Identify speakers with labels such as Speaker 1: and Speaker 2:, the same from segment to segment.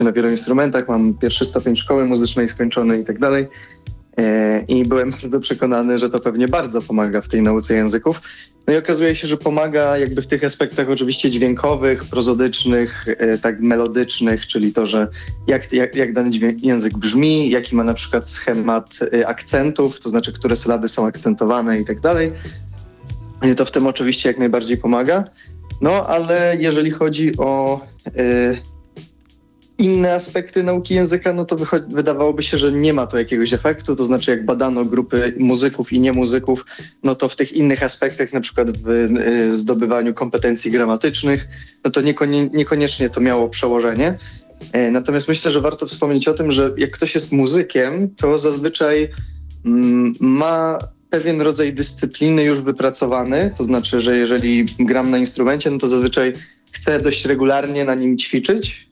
Speaker 1: na wielu instrumentach, mam pierwszy stopień szkoły muzycznej skończony i tak dalej. I byłem bardzo przekonany, że to pewnie bardzo pomaga w tej nauce języków. No i okazuje się, że pomaga jakby w tych aspektach oczywiście dźwiękowych, prozodycznych, tak melodycznych, czyli to, że jak dany język brzmi, jaki ma na przykład schemat akcentów, to znaczy, które sylaby są akcentowane i tak dalej. To w tym oczywiście jak najbardziej pomaga. No ale jeżeli chodzi o inne aspekty nauki języka, no to wydawałoby się, że nie ma to jakiegoś efektu, to znaczy jak badano grupy muzyków i niemuzyków, no to w tych innych aspektach, na przykład w zdobywaniu kompetencji gramatycznych, no to niekoniecznie to miało przełożenie. Natomiast myślę, że warto wspomnieć o tym, że jak ktoś jest muzykiem, to zazwyczaj ma pewien rodzaj dyscypliny już wypracowany, to znaczy, że jeżeli gram na instrumencie, no to zazwyczaj chcę dość regularnie na nim ćwiczyć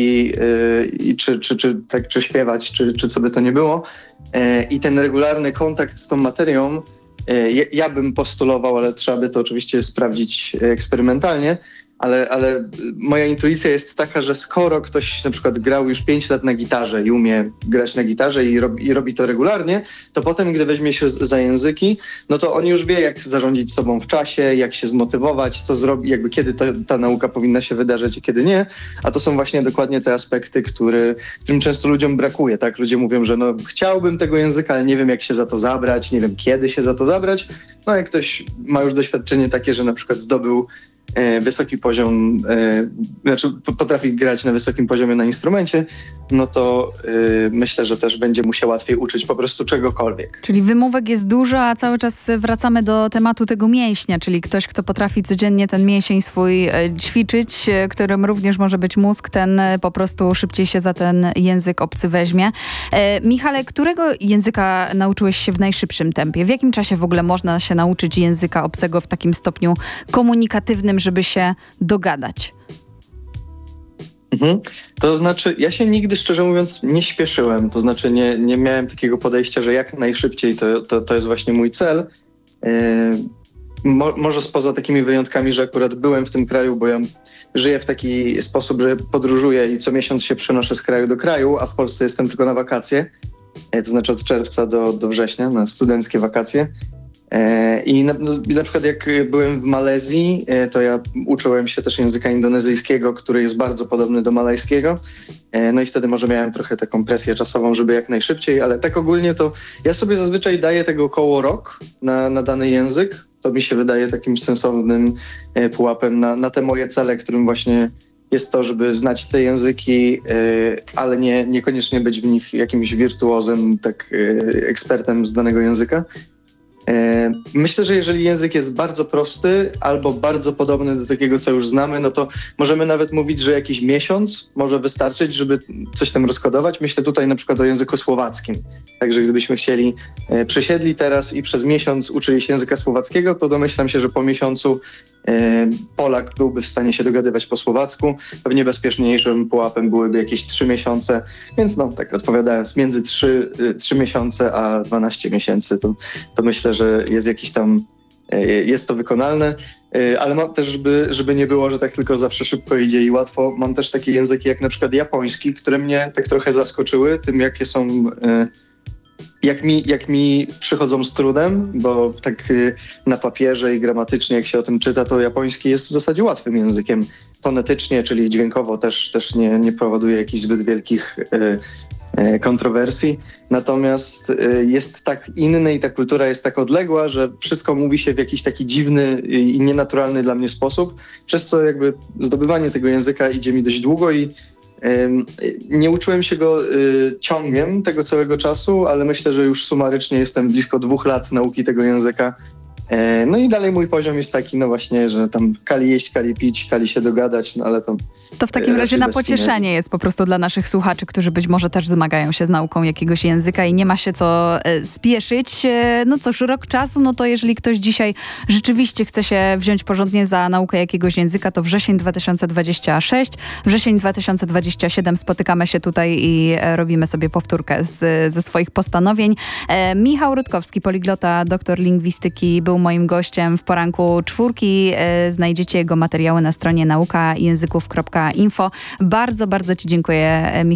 Speaker 1: czy śpiewać, czy co by to nie było. I ten regularny kontakt z tą materią ja bym postulował, ale trzeba by to oczywiście sprawdzić eksperymentalnie, ale moja intuicja jest taka, że skoro ktoś na przykład grał już 5 lat na gitarze i umie grać na gitarze i robi to regularnie, to potem, gdy weźmie się za języki, no to on już wie, jak zarządzić sobą w czasie, jak się zmotywować, co zrobi, jakby kiedy ta nauka powinna się wydarzyć, a kiedy nie. A to są właśnie dokładnie te aspekty, którym często ludziom brakuje, tak? Ludzie mówią, że no chciałbym tego języka, ale nie wiem, jak się za to zabrać, nie wiem, kiedy się za to zabrać. No jak ktoś ma już doświadczenie takie, że na przykład zdobył wysoki poziom, znaczy potrafi grać na wysokim poziomie na instrumencie, no to myślę, że też będzie mu się łatwiej uczyć po prostu czegokolwiek.
Speaker 2: Czyli wymówek jest dużo, a cały czas wracamy do tematu tego mięśnia, czyli ktoś, kto potrafi codziennie ten mięsień swój ćwiczyć, którym również może być mózg, ten po prostu szybciej się za ten język obcy weźmie. Michale, którego języka nauczyłeś się w najszybszym tempie? W jakim czasie w ogóle można się nauczyć języka obcego w takim stopniu komunikatywnym, żeby się dogadać?
Speaker 1: To znaczy, ja się nigdy, szczerze mówiąc, nie śpieszyłem. To znaczy, nie miałem takiego podejścia, że jak najszybciej to jest właśnie mój cel. Może spoza takimi wyjątkami, że akurat byłem w tym kraju, bo ja żyję w taki sposób, że podróżuję i co miesiąc się przenoszę z kraju do kraju, a w Polsce jestem tylko na wakacje. To znaczy od czerwca do września, na studenckie wakacje. I na przykład jak byłem w Malezji, to ja uczyłem się też języka indonezyjskiego, który jest bardzo podobny do malajskiego. No i wtedy może miałem trochę taką presję czasową, żeby jak najszybciej, ale tak ogólnie to ja sobie zazwyczaj daję tego około rok na dany język. To mi się wydaje takim sensownym pułapem na te moje cele, którym właśnie jest to, żeby znać te języki, ale niekoniecznie być w nich jakimś wirtuozem, tak ekspertem z danego języka. Myślę, że jeżeli język jest bardzo prosty albo bardzo podobny do takiego, co już znamy, no to możemy nawet mówić, że jakiś miesiąc może wystarczyć, żeby coś tam rozkodować. Myślę tutaj na przykład o języku słowackim. Także gdybyśmy przysiedli teraz i przez miesiąc uczyli się języka słowackiego, to domyślam się, że po miesiącu Polak byłby w stanie się dogadywać po słowacku. Pewnie bezpieczniejszym pułapem byłyby jakieś 3 miesiące, więc no tak odpowiadając, między 3 miesiące a 12 miesięcy, to myślę, że jest jakiś tam, jest to wykonalne, ale mam też, żeby nie było, że tak tylko zawsze szybko idzie i łatwo, mam też takie języki jak na przykład japoński, które mnie tak trochę zaskoczyły tym, jakie są, jak mi przychodzą z trudem, bo tak na papierze i gramatycznie, jak się o tym czyta, to japoński jest w zasadzie łatwym językiem. Fonetycznie, czyli dźwiękowo też nie powoduje jakichś zbyt wielkich kontrowersji. Natomiast jest tak inny i ta kultura jest tak odległa, że wszystko mówi się w jakiś taki dziwny i nienaturalny dla mnie sposób, przez co jakby zdobywanie tego języka idzie mi dość długo i nie uczyłem się go ciągiem tego całego czasu, ale myślę, że już sumarycznie jestem blisko 2 lat nauki tego języka. No i dalej mój poziom jest taki, no właśnie, że tam kali jeść, kali pić, kali się dogadać, no ale to...
Speaker 2: To w takim razie na pocieszenie jest po prostu dla naszych słuchaczy, którzy być może też zmagają się z nauką jakiegoś języka i nie ma się co spieszyć. No cóż, rok czasu, no to jeżeli ktoś dzisiaj rzeczywiście chce się wziąć porządnie za naukę jakiegoś języka, to wrzesień 2026, wrzesień 2027 spotykamy się tutaj i robimy sobie powtórkę ze swoich postanowień. Michał Rutkowski, poliglota, doktor lingwistyki, był był moim gościem w poranku czwórki. Znajdziecie jego materiały na stronie naukajęzyków.info. Bardzo, bardzo Ci dziękuję,